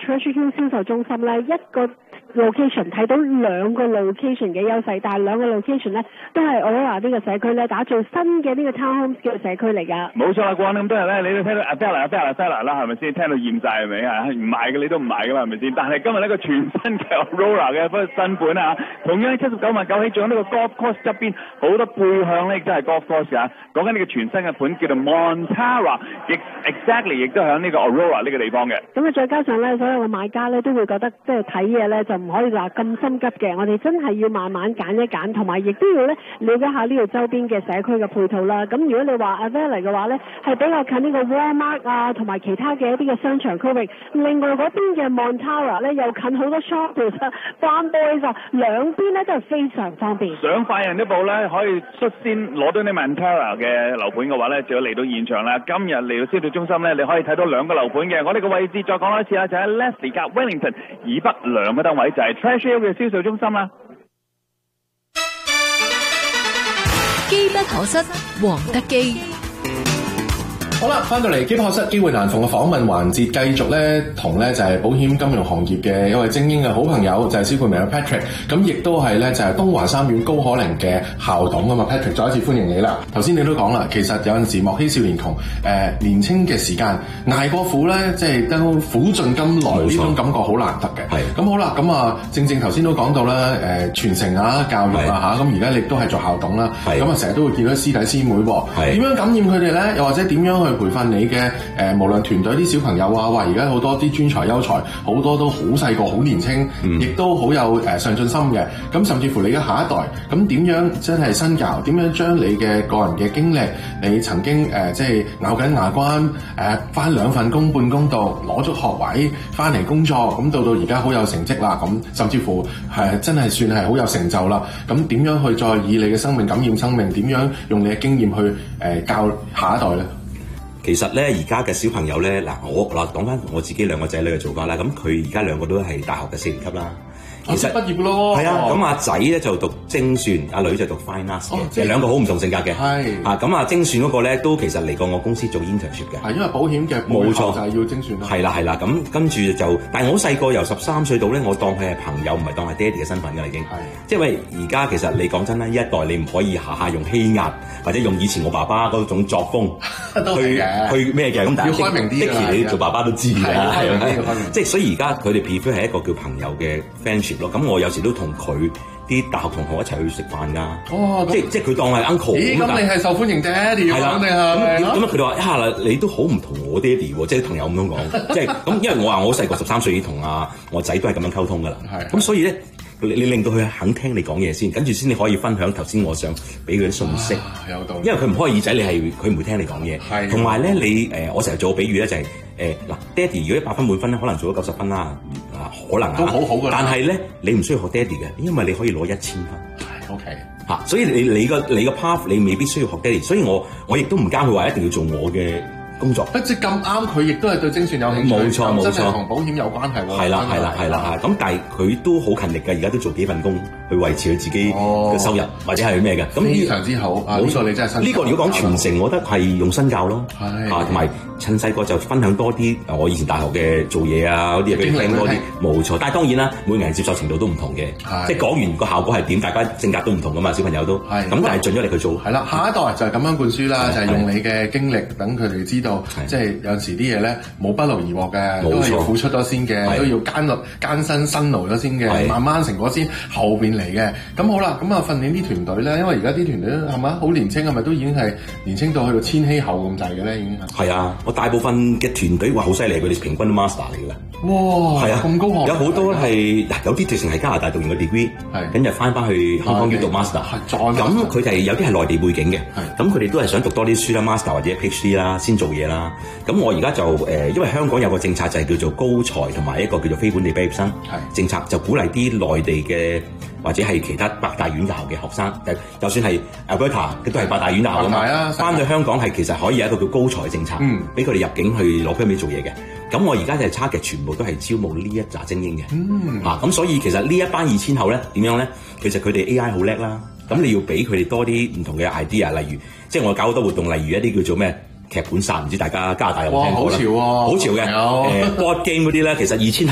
Treasure Hill 銷售中心咧，一個 location 睇到兩個 location 嘅優勢，但係兩個 location 咧都係 Aurora 呢個社區咧打造新嘅呢個 townhomes 嘅社區嚟㗎。 冇錯啦，過咁多日咧，你都聽到 Adela 啦，係咪先？聽到厭曬係咪啊？唔買嘅你都唔買㗎嘛，係咪先？但係今日呢個全新嘅 Aurora 嘅新盤啊，同樣79萬9起，仲有呢個 golf course 側邊好多背向咧，亦都係 golf course 啊。講緊呢個全新嘅盤叫做 Montara， 亦 exactly 亦都喺呢個 Aurora 呢個地方嘅。 咁啊，再加上咧，所有嘅買家咧都會覺得即係睇嘢咧就唔可以話咁心急嘅，我哋真係要慢慢揀一揀，同埋亦都要咧了解下呢度周邊嘅社區嘅配套啦。咁如果你話 Adela 嘅話咧，係比較近呢個 Walmart 啊，同埋其他嘅一啲嘅商場區域。另外嗰邊嘅 Montara 咧又近好多 shoppers 啊、Farm Boys 啊，兩邊咧都係非常方便。 想快人一步咧，可以率先攞到呢 Montara 嘅樓盤嘅話咧，就要嚟到現場啦。今日嚟到銷售中心咧，你可以睇到兩個樓盤嘅。我哋個位置再講多一次啦，就喺 Leslie 夾 Wellington 以北兩個單位，就係 Treasure Hill 嘅銷售中心啦。 機不可失，黃德基。 好啦，翻到嚟機不可失機會難逢嘅訪問環節，繼續咧同咧就係保險金融行業嘅一位精英嘅好朋友，就係蕭佩明嘅 Patrick， 咁亦都係咧就係東華三院高可寧嘅校董啊嘛。 Patrick 再一次歡迎你啦。頭先你都講啦，其實有陣時莫欺少年窮，年青嘅時間捱過苦咧，即係都苦盡甘來呢種感覺好難得嘅。係咁好啦，咁啊正頭先都講到啦，傳承啊教育啊嚇，咁而家你都係做校董啦，咁啊成日都會見到師弟師妹喎，點樣感染佢哋咧？又或者點樣去培訓你嘅無論團隊啲小朋友啊，話而家好多啲專才優才，好多都好細個好年青，亦都好有上進心嘅。咁甚至乎你嘅下一代，咁點樣真係身教？點樣將你嘅個人嘅經歷，你曾經即係咬緊牙關返2份工半工度，攞足學位返嚟工作，咁到而家好有成績啦，咁甚至乎真係算係好有成就啦。咁點樣去再以你嘅生命感染生命？點樣用你嘅經驗去教下一代咧？ 其實咧，而家嘅小朋友咧，我講翻我自己兩個仔女嘅做法啦。咁佢而家兩個都係大學嘅4年級啦。其實畢業咯， 係啊。咁阿仔咧就讀精算，阿女就讀 finance 嘅，其實兩個好唔同性格嘅。係啊，咁啊精算嗰個咧都其實嚟過我公司做 internship 嘅。係因為保險嘅冇錯就係要精算啦。係啦，咁跟住就，但係我好細個由13歲到咧，我當佢係朋友，唔係當係爹哋嘅身份㗎啦已經。係，即係因為而家其實你講真啦，呢一代你唔可以下下用欺壓或者用以前我爸爸嗰種作風去咩嘅。咁但係要開明啲㗎。你做爸爸都知嘅。即係所以而家佢哋 prefer 係一個叫朋友嘅 friendship。咁我有時都同佢啲大學同學一齊去食飯㗎。哦，即係佢當係 uncle。咦，咁你係受歡迎爹哋喎？係啦，咁佢哋話一下啦，你都好唔同我爹哋喎，即係朋友咁樣講。即係咁，因為我話我細個13歲已經同我仔都係咁樣溝通㗎啦。係。咁所以咧，你令到佢肯聽你講嘢先，跟住先你可以分享頭先我想俾佢啲信息。有道理。因為佢唔開耳仔，佢唔會聽你講嘢。係。同埋咧，我成日做個比喻咧就係爹哋如果100分滿分咧，可能做咗90分啦。可能都好好㗎，但係咧，你唔需要學爹哋嘅，因為你可以攞1000分。係 OK 嚇，所以你個 path 你未必需要學爹哋，所以我亦都唔監佢話一定要做我嘅工作。即係咁啱，佢亦都係對精算有興趣。冇錯，真係同保險有關係喎。係啦，咁但係佢都好勤力㗎，而家都做幾份工去維持佢自己嘅收入或者係咩嘅。咁非常之好，冇錯，你真係新。呢個如果講傳承，我覺得係用身教咯。係同埋趁細個就分享多啲我以前大學嘅做嘢啊嗰啲嘢俾你聽多啲。冇錯，但係當然啦，每個人接受程度都唔同嘅。即係講完個效果係點，大家性格都唔同㗎嘛，小朋友都。係咁，但係盡咗力去做。係啦，下一代就係咁樣灌輸啦，就係用你嘅經歷等佢哋知道。即係有時啲嘢咧冇不勞而獲嘅，都係要付出咗先嘅，都要艱辛辛勞咗先嘅，慢慢成果先後邊嚟嘅。咁好啦，咁啊訓練啲團隊咧，因為而家啲團隊係咪好年青，係咪都已經係年青到去到千禧後咁滯嘅咧？已經係啊！我大部分嘅團隊話好犀利，佢哋平均都 master 嚟㗎啦。哇！係啊，咁高學歷有好多係有啲直情係加拿大讀完個 degree， 跟住翻去香港要讀 master。咁佢哋有啲係內地背景嘅，咁佢哋都係想讀多啲書啦 ，master 或者 PhD 啦，先做嘢啦。咁我而家就因為香港有個政策就係叫做高才同埋一個叫做非本地畢業生政策，就鼓勵啲內地嘅或者係其他8大院校嘅學生，就算係 Alberta 佢都係8大院校㗎嘛，翻到香港係其實可以有一個叫高才政策，俾佢哋入境去攞 permit 做嘢嘅。咁我而家就係target全部都係招募呢一紮精英嘅。咁所以其實呢一班2000後咧點樣咧？其實佢哋 AI 好叻啦，咁你要俾佢哋多啲唔同嘅 idea， 例如即係我搞好多活動，例如一啲叫做咩劇本殺，唔知大家加拿大有冇聽過啦？好潮喎！好潮嘅board game嗰啲咧，其實2000